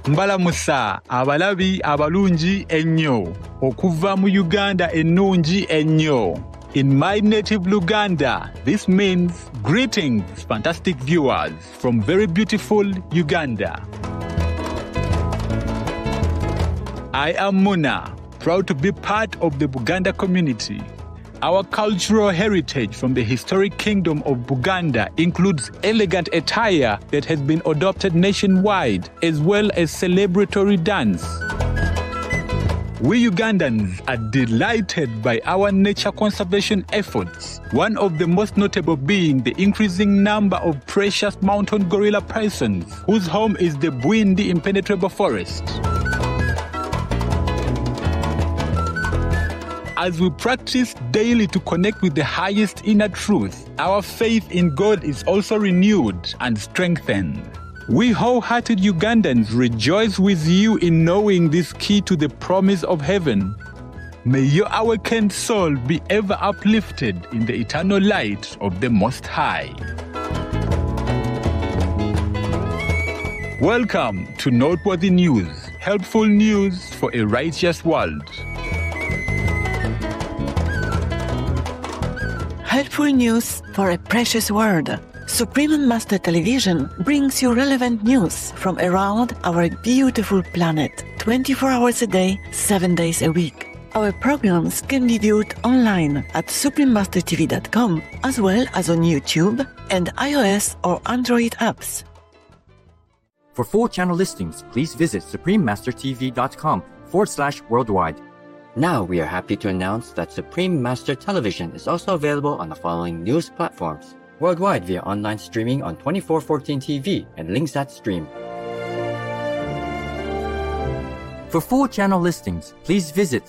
Mbalamusa abalabi abalungi ennyo okuva mu Uganda ennungi ennyo. In my native Luganda, this means greetings, fantastic viewers from very beautiful Uganda. I am Muna, proud to be part of the Buganda community. Our cultural heritage from the historic kingdom of Buganda includes elegant attire that has been adopted nationwide, as well as celebratory dance. We Ugandans are delighted by our nature conservation efforts, one of the most notable being the increasing number of precious mountain gorilla pythons, whose home is the Bwindi impenetrable forest. As we practice daily to connect with the highest inner truth, our faith in God is also renewed and strengthened. We wholehearted Ugandans rejoice with you in knowing this key to the promise of heaven. May your awakened soul be ever uplifted in the eternal light of the Most High. Welcome to Noteworthy News, helpful news for a righteous world. Helpful news for a precious world. Supreme Master Television brings you relevant news from around our beautiful planet, 24 hours a day, 7 days a week. Our programs can be viewed online at suprememastertv.com, as well as on YouTube and iOS or Android apps. For full channel listings, please visit suprememastertv.com/worldwide. Now we are happy to announce that Supreme Master Television is also available on the following news platforms. Worldwide via online streaming on 2414 TV and Linksat Stream. For full channel listings, please visit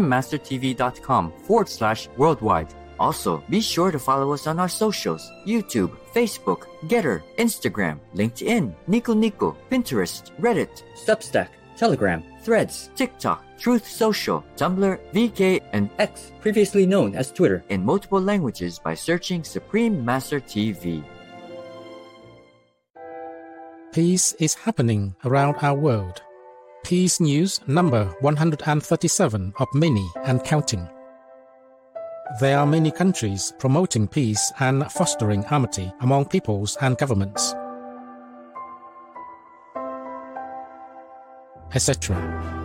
suprememastertv.com/worldwide. Also, be sure to follow us on our socials: YouTube, Facebook, Getter, Instagram, LinkedIn, Nico Nico, Pinterest, Reddit, Substack, Telegram, Threads, TikTok, Truth Social, Tumblr, VK, and X, previously known as Twitter, in multiple languages by searching Supreme Master TV. Peace is happening around our world. Peace News number 137 of many and counting. There are many countries promoting peace and fostering amity among peoples and governments, etc.